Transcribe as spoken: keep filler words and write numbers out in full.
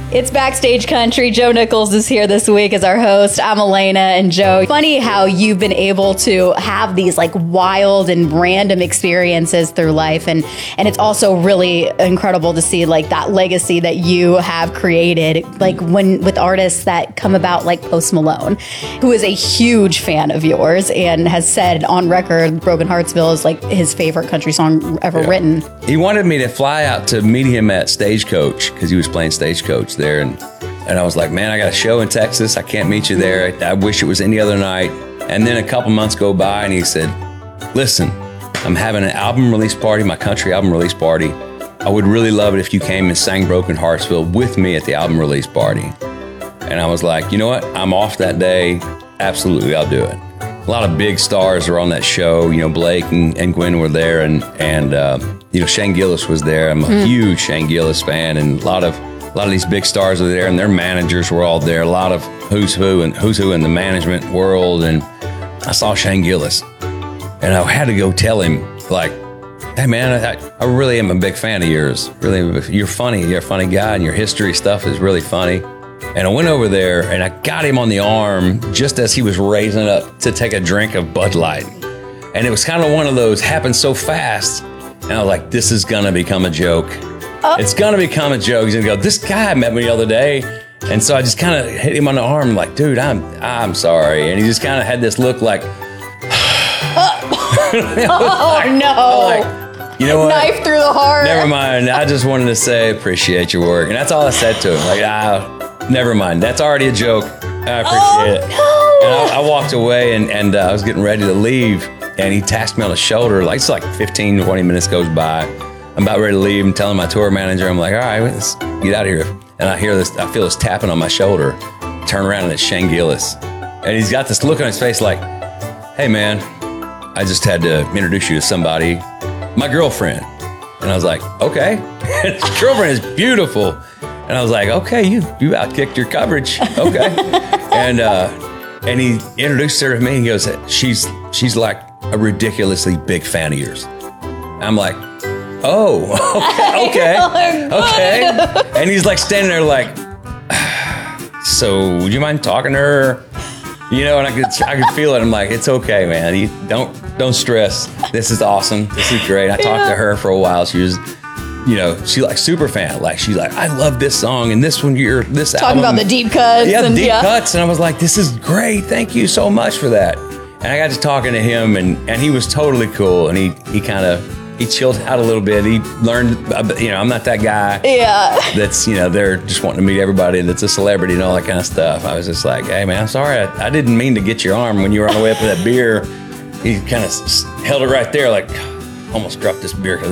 It's Backstage Country. Joe Nichols is here this week as our host. I'm Elena, and Joe, funny how you've been able to have these like wild and random experiences through life. And, and it's also really incredible to see like that legacy that you have created, like when with artists that come about like Post Malone, who is a huge fan of yours and has said on record, Broken Heartsville is like his favorite country song ever yeah. written. He wanted me to fly out to meet him at Stagecoach because he was playing Stagecoach there, and and I was like, man, I got a show in Texas. I can't meet you there. I, I wish it was any other night. And then a couple months go by, and he said, listen, I'm having an album release party, my country album release party. I would really love it if you came and sang Broken Heartsville with me at the album release party. And I was like, you know what? I'm off that day. Absolutely, I'll do it. A lot of big stars were on that show. You know, Blake and, and Gwen were there, and and uh, you know, Shane Gillis was there. I'm a mm. huge Shane Gillis fan, and a lot of a lot of these big stars were there, and their managers were all there. A lot of who's who and who's who in the management world. And I saw Shane Gillis, and I had to go tell him, like, hey man, I, I really am a big fan of yours. Really, you're funny. You're a funny guy, and your history stuff is really funny. And I went over there and I got him on the arm just as he was raising up to take a drink of Bud Light. And it was kind of one of those, happened so fast. And I was like, this is gonna become a joke. Oh. It's gonna become a joke. He's gonna go, this guy met me the other day. And so I just kind of hit him on the arm like, dude, I'm I'm sorry. And he just kind of had this look like, oh like, no. Like, you know what? Knife through the heart. Never mind. I just wanted to say, appreciate your work. And that's all I said to him. Like, ah, never mind. That's already a joke. I appreciate oh, it. No. And I, I walked away, and, and uh, I was getting ready to leave, and he tapped me on the shoulder. Like, it's like fifteen, twenty minutes goes by. I'm about ready to leave. I'm telling my tour manager, I'm like, all right, let's get out of here. And I hear this, I feel this tapping on my shoulder. Turn around, and it's Shane Gillis. And he's got this look on his face like, hey, man, I just had to introduce you to somebody, my girlfriend. And I was like, okay. His girlfriend is beautiful. And I was like, okay, you you outkicked your coverage. Okay. and uh, and he introduced her to me. And he goes, she's she's like a ridiculously big fan of yours. I'm like, oh, okay, okay, okay. And he's like standing there like, so would you mind talking to her? You know, and I could I could feel it. I'm like, it's okay, man. You don't don't stress. This is awesome. This is great. I talked yeah. to her for a while. She was, you know, she like super fan. Like she's like, I love this song and this one you're this talking album. about the deep cuts. Yeah, the and, deep yeah. cuts. And I was like, this is great. Thank you so much for that. And I got to talking to him, and and he was totally cool. And he he kind of he chilled out a little bit. He learned, you know, I'm not that guy. Yeah. That's, you know, they're just wanting to meet everybody that's a celebrity and all that kind of stuff. I was just like, hey man, I'm sorry. I, I didn't mean to get your arm when you were on the way up to that beer. He kind of held it right there, like almost dropped this beer.